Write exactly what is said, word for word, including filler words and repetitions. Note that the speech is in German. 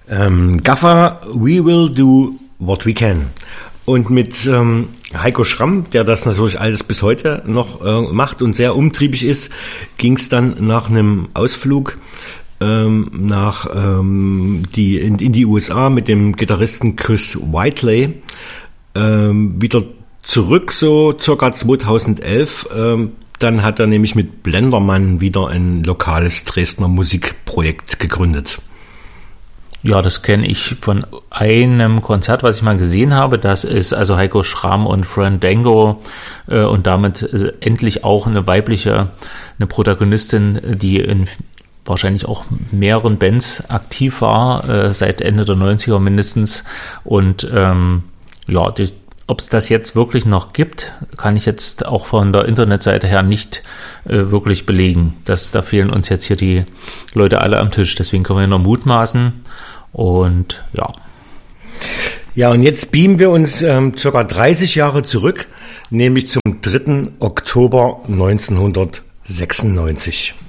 Ähm, Gaffer, we will do what we can. Und mit ähm, Heiko Schramm, der das natürlich alles bis heute noch äh, macht und sehr umtriebig ist, ging es dann nach einem Ausflug ähm, nach ähm, die in, in die U S A mit dem Gitarristen Chris Whiteley ähm, wieder zurück, so circa zweitausendelf. Ähm, dann hat er nämlich mit Blendermann wieder ein lokales Dresdner Musikprojekt gegründet. Ja, das kenne ich von einem Konzert, was ich mal gesehen habe. Das ist also Heiko Schramm und Fran Dango äh, und damit äh, endlich auch eine weibliche, eine Protagonistin, die in wahrscheinlich auch mehreren Bands aktiv war, äh, seit Ende der neunziger mindestens. Und ähm, ja, die, ob es das jetzt wirklich noch gibt, kann ich jetzt auch von der Internetseite her nicht äh, wirklich belegen. Das, da fehlen uns jetzt hier die Leute alle am Tisch. Deswegen können wir nur mutmaßen. Und ja. Ja, und jetzt beamen wir uns ähm, circa dreißig Jahre zurück, nämlich zum dritten Oktober neunzehnhundertsechsundneunzig.